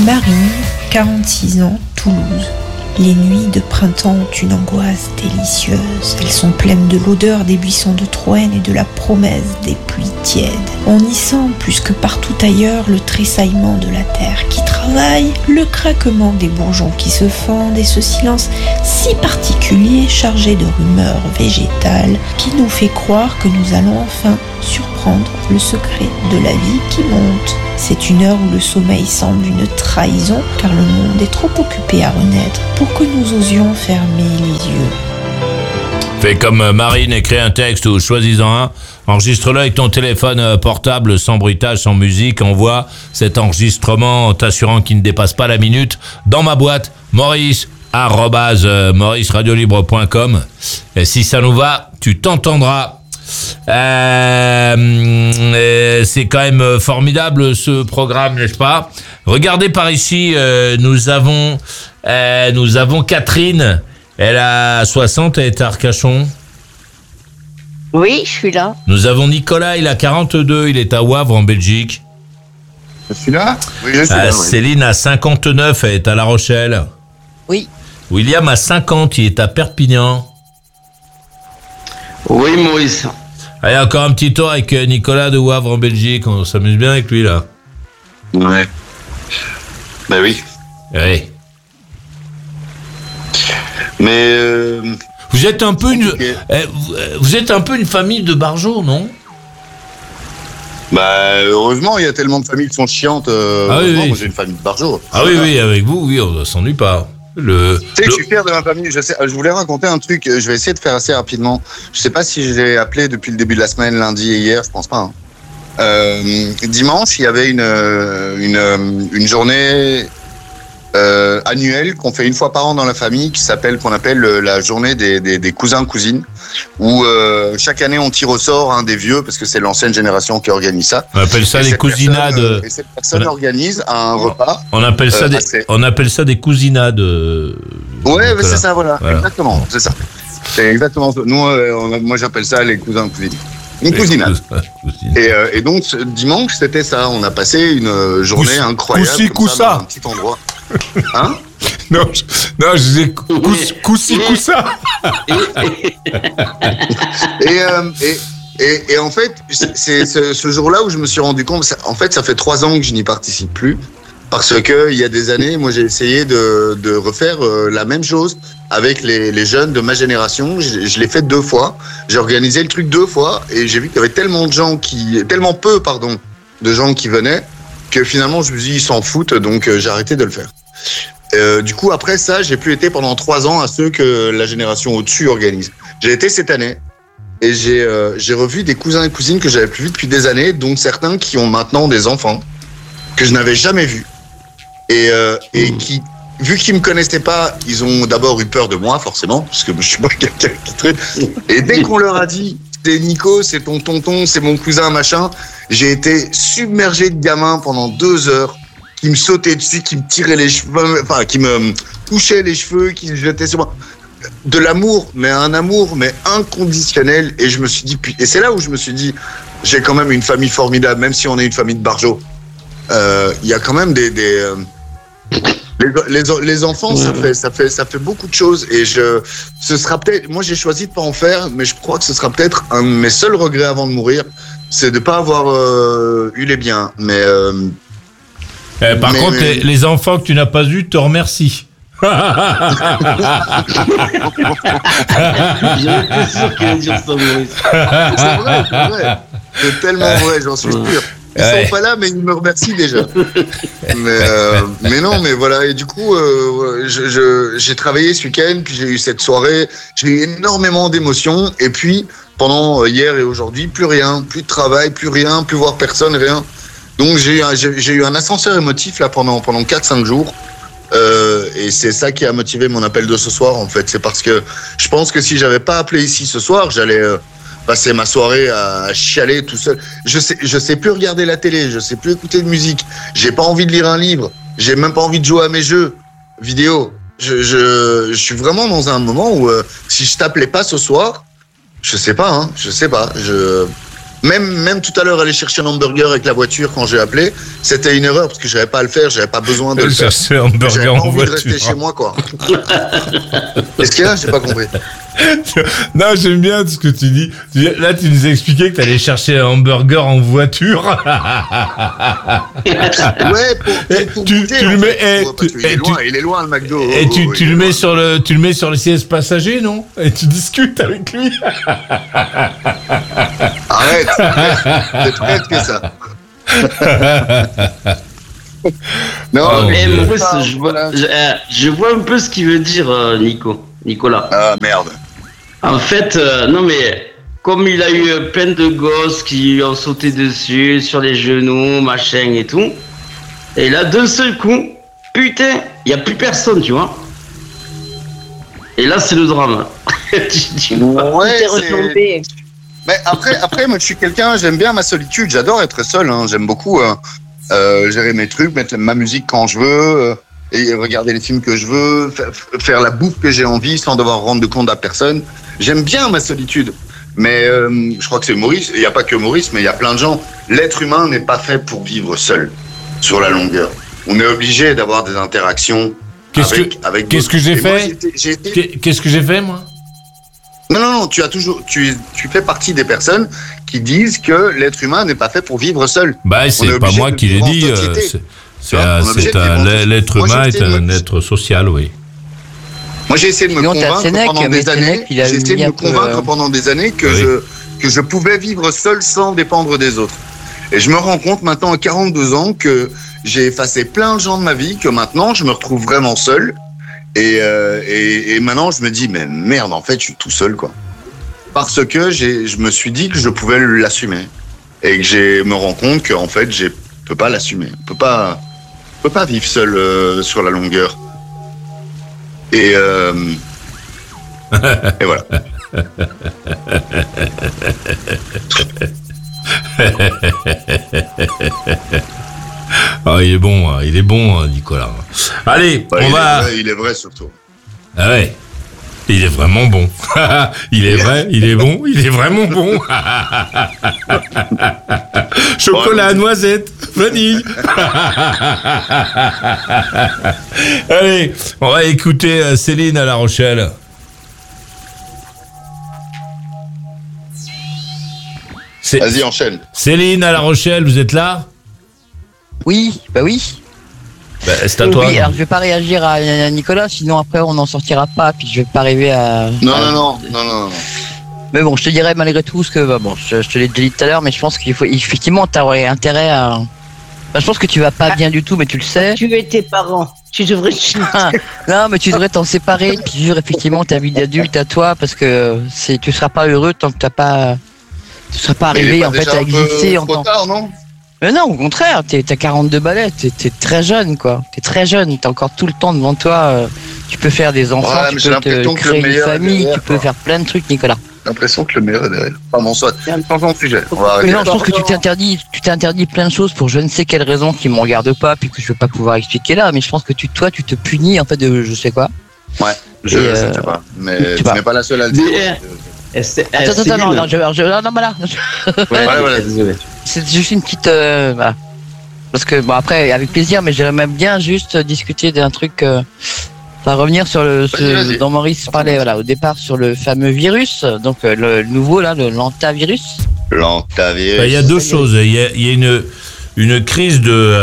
Marine, 46 ans, Toulouse. Les nuits de printemps ont une angoisse délicieuse. Elles sont pleines de l'odeur des buissons de Troène et de la promesse des pluies tièdes. On y sent plus que partout ailleurs le tressaillement de la terre qui travaille, le craquement des bourgeons qui se fendent et ce silence si particulier chargé de rumeurs végétales qui nous fait croire que nous allons enfin surprendre le secret de la vie qui monte. C'est une heure où le sommeil semble une trahison car le monde est trop occupé à renaître pour que nous osions fermer les yeux. Fais comme Marine, écris un texte ou choisis-en un, enregistre-le avec ton téléphone portable sans bruitage, sans musique, envoie cet enregistrement en t'assurant qu'il ne dépasse pas la minute dans ma boîte maurice@mauriceradiolibre.com et si ça nous va, tu t'entendras. C'est quand même formidable ce programme, n'est-ce pas? Regardez par ici, nous avons Catherine, elle a 60, elle est à Arcachon. Oui, je suis là. Nous avons Nicolas, il a 42, il est à Wavre en Belgique. Je suis là? Oui, je suis là. Céline a 59, elle est à La Rochelle. Oui. William a 50, il est à Perpignan. Oui, Maurice. Allez, encore un petit tour avec Nicolas de Wavre en Belgique. On s'amuse bien avec lui, là. Ouais. Ben oui. Oui. Mais vous êtes un peu vous êtes un peu une famille de barjots, non? bah heureusement, il y a tellement de familles qui sont chiantes. Oui. Moi, j'ai une famille de barjots. Ah oui, avec vous, oui, on ne s'ennuie pas. Tu sais que je suis fier de ma famille. Je voulais raconter un truc. Je vais essayer de faire assez rapidement. Je sais pas si je l'ai appelé depuis le début de la semaine, lundi et hier. Je pense pas. Dimanche, il y avait une journée annuelle qu'on fait une fois par an dans la famille, qu'on appelle la journée des cousins-cousines, où chaque année on tire au sort un des vieux, parce que c'est l'ancienne génération qui organise ça. On appelle ça des cousinades. Et cette personne organise un repas. On appelle ça des cousinades. Ouais, mais c'est ça, voilà. Exactement, c'est ça. C'est exactement ça. Nous, moi j'appelle ça les cousins-cousines. Une cousinade. Et donc, dimanche, c'était ça. On a passé une journée incroyable. Coussi-coussa. Dans un petit endroit. Hein? Non, je disais coussi-coussa. Et en fait, c'est ce jour-là où je me suis rendu compte. En fait, ça fait 3 ans que je n'y participe plus. Parce que il y a des années, moi, j'ai essayé de refaire la même chose avec les jeunes de ma génération. Je l'ai fait 2 fois. J'ai organisé le truc 2 fois et j'ai vu qu'il y avait tellement peu de gens qui venaient que finalement, je me suis dit, ils s'en foutent, donc j'ai arrêté de le faire. Du coup, après ça, j'ai plus été pendant 3 ans à ceux que la génération au-dessus organise. J'ai été cette année et j'ai revu des cousins et cousines que j'avais plus vus depuis des années, dont certains qui ont maintenant des enfants que je n'avais jamais vus. Et qui, vu qu'ils me connaissaient pas, ils ont d'abord eu peur de moi, forcément, parce que je suis pas quelqu'un qui traite. Et dès qu'on leur a dit, c'est Nico, c'est ton tonton, c'est mon cousin, machin, j'ai été submergé de gamins pendant 2 heures, qui me sautaient dessus, qui me tiraient les cheveux, enfin, qui me touchaient les cheveux, qui se jetaient sur moi. De l'amour, mais un amour, mais inconditionnel. Et je me suis dit, et c'est là où je me suis dit, j'ai quand même une famille formidable, même si on est une famille de barjots. Il y a quand même les enfants, ça fait beaucoup de choses et ce sera peut-être, moi j'ai choisi de pas en faire, mais je crois que ce sera peut-être un de mes seuls regrets avant de mourir, c'est de pas avoir eu les biens. Mais par contre, les enfants que tu n'as pas eus te remercient. J'étais sûr qu'il allait dire ça, Maurice. C'est vrai. C'est tellement vrai, j'en suis sûr. Ils sont pas là, mais ils me remercient déjà. Mais non, mais voilà. Et du coup, j'ai travaillé ce week-end, puis j'ai eu cette soirée. J'ai eu énormément d'émotions. Et puis, pendant hier et aujourd'hui, plus rien. Plus de travail, plus rien, plus voir personne, rien. Donc, j'ai eu un ascenseur émotif là pendant 4-5 jours. Et c'est ça qui a motivé mon appel de ce soir, en fait. C'est parce que je pense que si j'avais pas appelé ici ce soir, j'allais passer ma soirée à chialer tout seul. Je sais plus regarder la télé, je sais plus écouter de musique. J'ai pas envie de lire un livre. J'ai même pas envie de jouer à mes jeux vidéo. Je suis vraiment dans un moment où si je t'appelais pas ce soir, je sais pas. Même tout à l'heure, aller chercher un hamburger avec la voiture quand j'ai appelé, c'était une erreur parce que j'avais pas à le faire, j'avais pas besoin de le faire. Chercher un J'avais hamburger pas en envie voiture. de rester chez moi, quoi. Qu'est-ce qu'il y a? J'ai pas compris. Non, j'aime bien ce que tu dis. Là, tu nous as expliqué que tu allais chercher un hamburger en voiture. Ouais, pour tu goûter, le en mets- fait, eh, parce tu- qu'il est eh, loin, il est loin, le McDo. Et tu il est le mets loin. tu le mets sur le siège passager, non? Et tu discutes avec lui. Arrête, c'est très que ça. Non, Oh, Mais Dieu. Maurice, je vois un peu ce qu'il veut dire, Nicolas. Ah merde. En fait, non mais comme il a eu plein de gosses qui lui ont sauté dessus, sur les genoux, machin et tout, et là d'un seul coup, putain, il y a plus personne, tu vois. Et là c'est le drame. Tu vois. Ouais, T'es c'est... retombé. Mais après, moi, je suis quelqu'un, j'aime bien ma solitude, j'adore être seul, hein. J'aime beaucoup gérer mes trucs, mettre ma musique quand je veux, et regarder les films que je veux, faire la bouffe que j'ai envie sans devoir rendre compte à personne. J'aime bien ma solitude. Mais je crois que c'est Maurice, il n'y a pas que Maurice, mais il y a plein de gens. L'être humain n'est pas fait pour vivre seul, sur la longueur. On est obligé d'avoir des interactions Qu'est-ce que j'ai Et moi, fait j'ai été... Qu'est-ce que j'ai fait, moi? Non, tu fais partie des personnes qui disent que l'être humain n'est pas fait pour vivre seul. Bah, On est c'est pas obligé moi de qui l'ai vivre en dit. société. C'est Tu vois, on est obligé de vivre en société. l'être Moi, humain j'ai est essayé de un me- être social, oui. Moi, j'ai essayé de me Sinon, t'as convaincre Sénèque, pendant mais des années. Sénèque, il a J'ai essayé mis de un me peu, convaincre pendant des années que Oui. je pouvais vivre seul sans dépendre des autres. Et je me rends compte maintenant à 42 ans que j'ai effacé plein de gens de ma vie, que maintenant je me retrouve vraiment seul. Et maintenant je me dis mais merde, en fait je suis tout seul, quoi. Parce que je me suis dit que je pouvais l'assumer et que je me rends compte qu'en fait je peux pas l'assumer. On peut pas vivre seul sur la longueur. Et voilà. Ah, il est bon, Nicolas. Allez, Ouais, on va. il est vrai surtout. Ah ouais. Il est vraiment bon. Il est vrai, il est bon, il est vraiment bon. Chocolat, noisette, vanille. Allez, on va écouter Céline à La Rochelle. Vas-y, enchaîne. Céline à La Rochelle, vous êtes là? Oui, bah oui. Bah, c'est à toi. Oui, alors je vais pas réagir à Nicolas, sinon après on n'en sortira pas, puis je vais pas arriver à... Non. Mais bon, je te dirais malgré tout ce que... Bah bon, je te l'ai déjà dit tout à l'heure, mais je pense qu'il faut... Effectivement, t'aurais intérêt à... Bah, je pense que tu vas pas bien du tout, mais tu le sais. Tu es tes parents. Tu devrais. Non, mais tu devrais t'en séparer, puis vivre effectivement ta vie d'adulte à toi, parce que tu seras pas heureux tant que tu seras pas Mais il est arrivé pas en fait déjà à un peu exister en trop tant... tard, non? Mais non, au contraire, t'as 42 balais, t'es très jeune, quoi. T'es très jeune, t'as encore tout le temps devant toi. Tu peux faire des enfants, Ouais, mais j'ai tu peux te l'impression que le créer une meilleur est famille, derrière, tu peux quoi. faire plein de trucs, Nicolas. J'ai l'impression que le meilleur est derrière. Pardon, soit. Changeons de sujet. On va arrêter. Mais non, je pense que tu t'es interdit plein de choses pour je ne sais quelle raison qui me regarde pas, puis que je vais pas pouvoir expliquer là, mais je pense que toi, tu te punis en fait de je sais quoi. Ouais, je Et, sais pas. Mais tu tu vas. n'es pas la seule à le dire. Attends, non, non, bah là. Voilà. Désolé. C'est juste une petite. Voilà. Parce que, bon, après, avec plaisir, mais j'aimerais bien juste discuter d'un truc. Revenir sur Vas-y. dont Maurice parlait, voilà, au départ, sur le fameux virus, donc le nouveau, là, le l'antavirus. L'antavirus. Il y a deux choses. Il y a une crise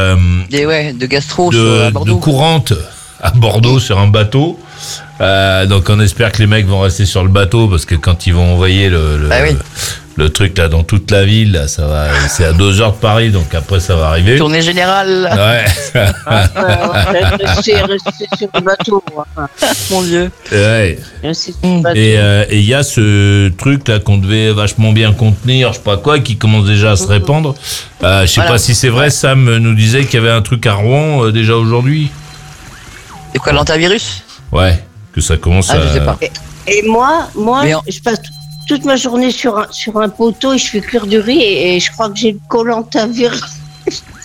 De gastro à de Bordeaux. courante à Bordeaux sur un bateau. Donc on espère que les mecs vont rester sur le bateau parce que quand ils vont envoyer le truc là dans toute la ville, là, ça va, c'est à 2 heures de Paris, donc après ça va arriver. Tournée générale. Ouais. Rester sur le bateau. Enfin, Mon Dieu. Ouais. rester sur le bateau. Et il y a ce truc là qu'on devait vachement bien contenir, je sais pas quoi, qui commence déjà à se répandre. Je sais Voilà. pas si c'est vrai. Sam nous disait qu'il y avait un truc à Rouen déjà aujourd'hui. C'est quoi l'antavirus? Ouais. Que ça commence Ah, à. je sais pas. Et moi, Mais je passe toute ma journée sur un poteau et je fais cuire du riz et je crois que j'ai le colantavirus.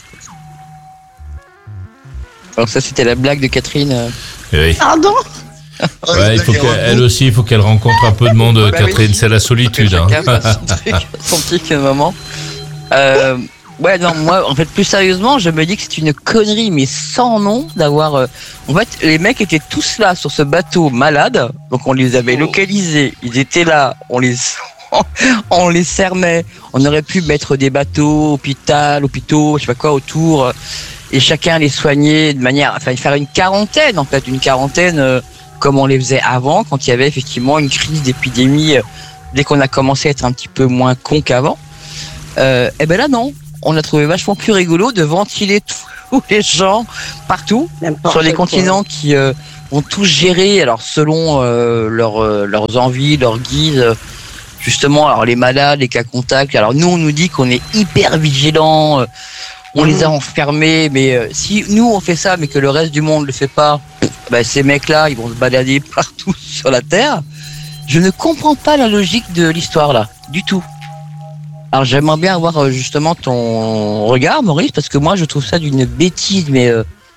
Alors ça, c'était la blague de Catherine. Oui. Pardon? Ouais, il faut qu'elle aussi, il faut qu'elle rencontre un peu de monde, Bah Catherine, oui. c'est la solitude. Hein. Chacun fasse son petit moment. Ouais, non, moi, en fait, plus sérieusement, je me dis que c'est une connerie, mais sans nom, d'avoir. En fait, les mecs étaient tous là sur ce bateau malade, donc on les avait localisés. Ils étaient là, on les cernait. On aurait pu mettre des bateaux, hôpitaux, je sais pas quoi, autour, et chacun les soignait de manière, enfin, faire une quarantaine, en fait, comme on les faisait avant, quand il y avait effectivement une crise d'épidémie, dès qu'on a commencé à être un petit peu moins con qu'avant. Et ben là, non. On a trouvé vachement plus rigolo de ventiler tous les gens partout, sur les continents qui ont tous géré, alors selon leurs envies, leurs guides, justement, alors les malades, les cas contacts. Alors nous, on nous dit qu'on est hyper vigilants, on les a enfermés, mais si nous on fait ça, mais que le reste du monde le fait pas, bah, ces mecs-là, ils vont se balader partout sur la Terre. Je ne comprends pas la logique de l'histoire là, du tout. Alors j'aimerais bien avoir justement ton regard, Maurice, parce que moi je trouve ça d'une bêtise, mais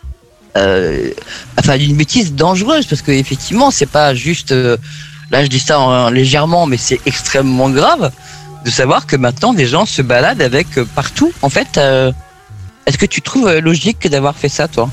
d'une bêtise dangereuse, parce que effectivement c'est pas juste, là je dis ça légèrement, mais c'est extrêmement grave de savoir que maintenant des gens se baladent avec partout. En fait, est-ce que tu trouves logique d'avoir fait ça, toi?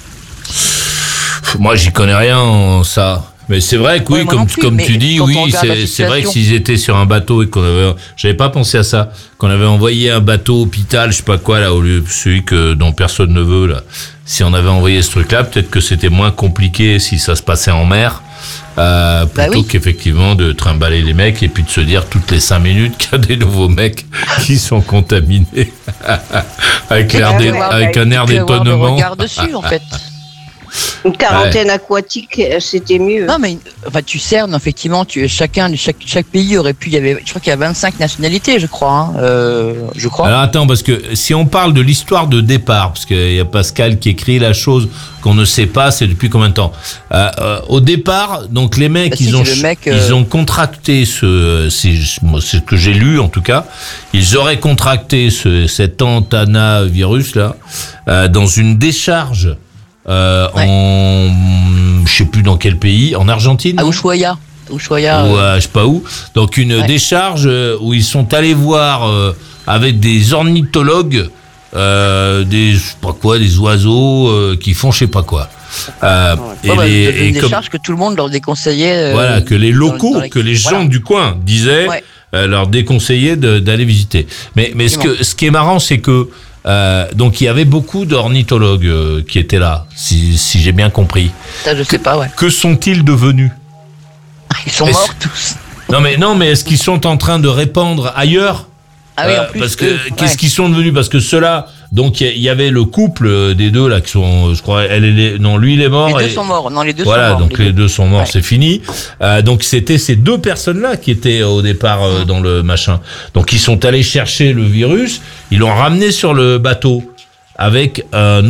Moi, j'y connais rien en ça. Mais c'est vrai que oui, Ouais, comme plus, tu dis, oui, c'est vrai que s'ils étaient sur un bateau et j'avais pas pensé à ça, qu'on avait envoyé un bateau hôpital, je sais pas quoi, là, au lieu de celui dont personne ne veut, là. Si on avait envoyé ce truc-là, peut-être que c'était moins compliqué si ça se passait en mer, plutôt qu'effectivement de trimballer les mecs et puis de se dire toutes les 5 minutes qu'il y a des nouveaux mecs qui sont contaminés avec un air d'étonnement. Regarde dessus, en fait. Une quarantaine aquatique, c'était mieux. Non, mais enfin, tu cernes, effectivement, chaque pays aurait pu. Je crois qu'il y a 25 nationalités, je crois. Alors attends, parce que si on parle de l'histoire de départ, parce qu'il y a Pascal qui écrit la chose qu'on ne sait pas, c'est depuis combien de temps. Au départ, donc les mecs, ils ont contracté c'est ce que j'ai lu en tout cas. Ils auraient contracté cet antanavirus là dans une décharge. Je sais plus dans quel pays, en Argentine, à Ushuaia, ou je sais pas où. Donc une décharge où ils sont allés voir avec des ornithologues, des oiseaux qui font je sais pas quoi. Une décharge que tout le monde leur déconseillait. Voilà, que les locaux, que les gens du coin disaient, leur déconseillaient d'aller visiter. Mais ce qui est marrant, c'est que donc il y avait beaucoup d'ornithologues qui étaient là, si j'ai bien compris. Ça, je sais pas, ouais. Que sont-ils devenus? Ils sont morts tous. Non mais est-ce qu'ils sont en train de répandre ailleurs? Ah oui, en plus. Parce que qu'est-ce qu'ils sont devenus? Parce que ceux-là, donc il y avait le couple des deux là qui sont, je crois, lui il est mort. Les deux sont morts. Non, les deux voilà, sont morts. donc les deux sont morts, c'est fini. Donc c'était ces deux personnes-là qui étaient au départ dans le machin. Donc ils sont allés chercher le virus, ils l'ont ramené sur le bateau avec un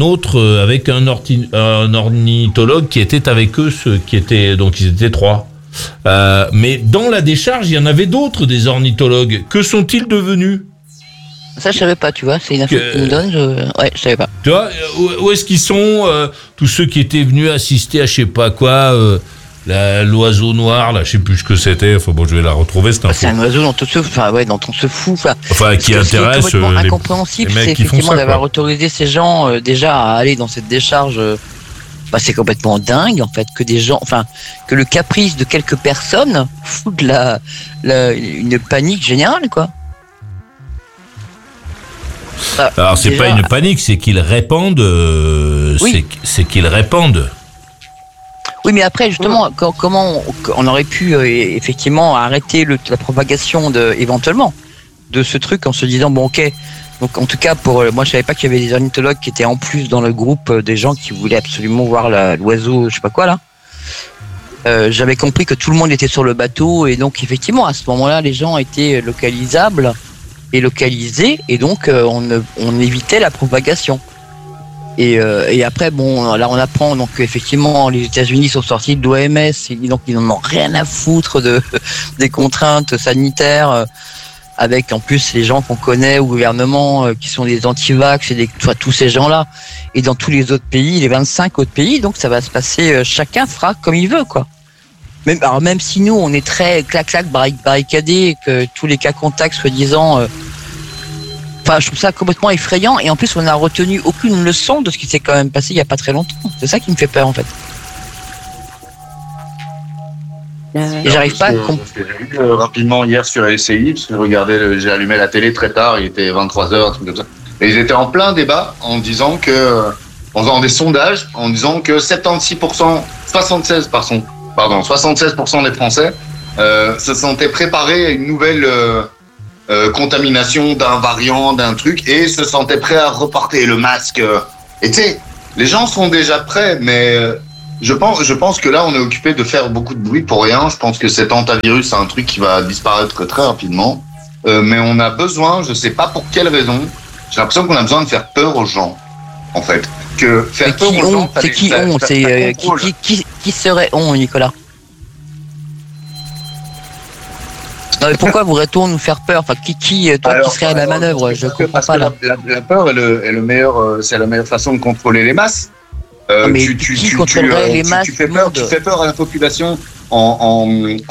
ornithologue qui était avec eux, donc ils étaient 3. Mais dans la décharge, il y en avait d'autres, des ornithologues. Que sont-ils devenus? Ça, je savais pas, tu vois. C'est une info que tu me donnes. Je savais pas. Tu vois, où est-ce qu'ils sont tous ceux qui étaient venus assister à je sais pas quoi, l'oiseau noir, là, je sais plus ce que c'était. Enfin bon, je vais la retrouver, cette info. C'est un oiseau dont on se fout. Enfin, qui intéresse c'est complètement incompréhensible, les mecs c'est qui font effectivement ça, d'avoir quoi. autorisé ces gens déjà à aller dans cette décharge. C'est complètement dingue, en fait, que le caprice de quelques personnes fout une panique générale, quoi. Alors c'est pas une panique, c'est qu'ils répandent. C'est qu'ils répandent. Oui, mais après justement, comment on aurait pu effectivement arrêter la propagation éventuellement de ce truc en se disant bon ok. Donc en tout cas moi je savais pas qu'il y avait des ornithologues qui étaient en plus dans le groupe des gens qui voulaient absolument voir l'oiseau, je sais pas quoi là. J'avais compris que tout le monde était sur le bateau et donc effectivement à ce moment-là les gens étaient localisables et localisés et donc on évitait la propagation. Et après bon là on apprend donc effectivement les États-Unis sont sortis de l'OMS et donc ils n'en ont rien à foutre des contraintes sanitaires. Avec en plus les gens qu'on connaît au gouvernement qui sont des anti-vax et tous ces gens-là. Et dans tous les autres pays, les 25 autres pays, donc ça va se passer, chacun fera comme il veut, quoi. Même si nous, on est très clac-clac barricadés, que tous les cas contacts, soi-disant... Enfin, je trouve ça complètement effrayant. Et en plus, on n'a retenu aucune leçon de ce qui s'est quand même passé il n'y a pas très longtemps. C'est ça qui me fait peur, en fait. Et j'arrive pas à comprendre. J'ai vu rapidement hier sur LCI, parce que j'ai allumé la télé très tard, il était 23h, un truc comme ça. Et ils étaient en plein débat en faisant des sondages, en disant que 76% des Français se sentaient préparés à une nouvelle contamination d'un variant, d'un truc, et se sentaient prêts à reporter le masque. Et tu sais, les gens sont déjà prêts, mais je pense que là, on est occupé de faire beaucoup de bruit pour rien. Je pense que cet hantavirus, c'est un truc qui va disparaître très rapidement. Mais on a besoin, je sais pas pour quelle raison, j'ai l'impression qu'on a besoin de faire peur aux gens, en fait. Que faire peur aux gens, c'est qui on? C'est qui serait on, Nicolas? Non, mais pourquoi voudrait-on nous faire peur? Enfin, qui serait à la manœuvre? Je comprends pas là. La peur est le meilleur, c'est la meilleure façon de contrôler les masses. Mais qui contrôlerait les masses? Tu fais peur à la population en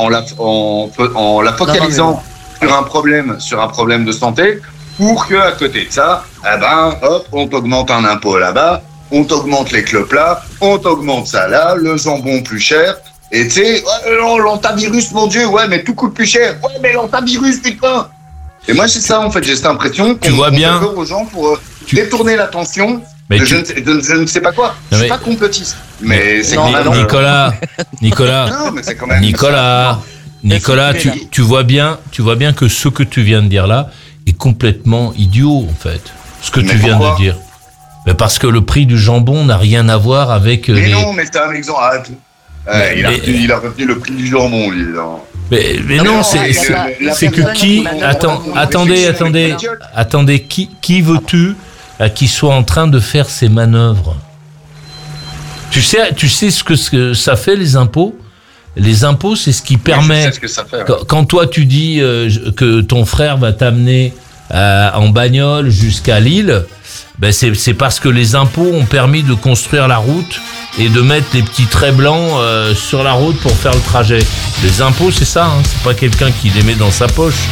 la focalisant sur un problème de santé, pour que à côté de ça, hop, on t'augmente un impôt là-bas, on t'augmente les clopes là, on t'augmente ça là, le jambon plus cher. Et tu sais, l'antivirus, mon Dieu, ouais, mais tout coûte plus cher. Ouais, mais l'antivirus, putain. Et moi, c'est ça, en fait, j'ai cette impression qu'on fait peur aux gens pour détourner l'attention de je ne sais pas quoi. Je suis pas complotiste. Mais c'est quand même... Nicolas. Non, mais c'est quand même... Nicolas, tu vois bien que ce que tu viens de dire là est complètement idiot, en fait. Ce que tu viens de dire. Mais parce que le prix du jambon n'a rien à voir avec non, mais c'est un exemple... il a retenu le prix du jambon, lui. Mais non, c'est que qui... Attendez, qui veux-tu qui soit en train de faire ces manœuvres? Tu sais ce que ça fait, les impôts? Les impôts, c'est ce qui permet... Je sais ce que ça fait, ouais. Quand toi, tu dis que ton frère va t'amener en bagnole jusqu'à Lille, ben c'est parce que les impôts ont permis de construire la route et de mettre les petits traits blancs sur la route pour faire le trajet. Les impôts, c'est ça, hein, c'est pas quelqu'un qui les met dans sa poche.